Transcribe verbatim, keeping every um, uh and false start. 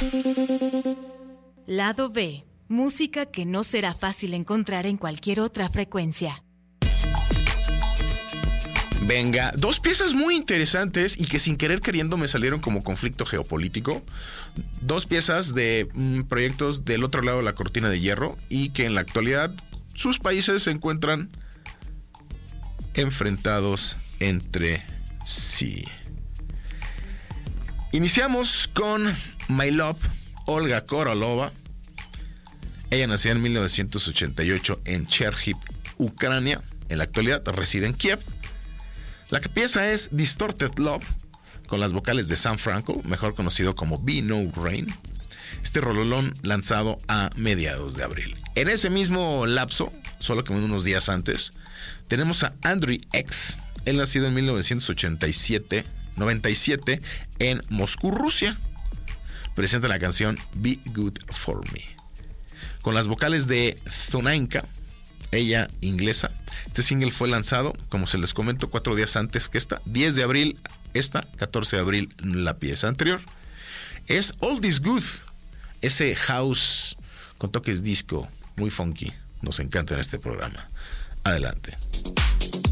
Lado B. Música que no será fácil encontrar en cualquier otra frecuencia. Venga, dos piezas muy interesantes y que sin querer queriendo me salieron como conflicto geopolítico. Dos piezas de mm, proyectos del otro lado de la cortina de hierro y que en la actualidad sus países se encuentran enfrentados entre sí. Iniciamos con My Love, Olga Korolova. Ella nació en mil novecientos ochenta y ocho en Cherniv, Ucrania. En la actualidad reside en Kiev. La pieza es Distorted Love, con las vocales de Sam Franco, mejor conocido como Be No Rain. Este rololón lanzado a mediados de abril. En ese mismo lapso, solo que unos días antes, tenemos a Andrew X. Él nacido en mil novecientos ochenta y siete, noventa y siete en Moscú, Rusia. Presenta la canción Be Good For Me, con las vocales de Zonainka, ella inglesa. Este single fue lanzado, como se les comento, cuatro días antes que esta, diez de abril esta, catorce de abril la pieza anterior. Es All This Good, ese house con toques disco, muy funky. Nos encanta en este programa. Adelante.